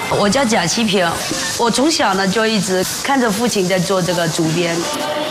我叫贾其平，我从小呢就一直看着父亲在做这个竹编。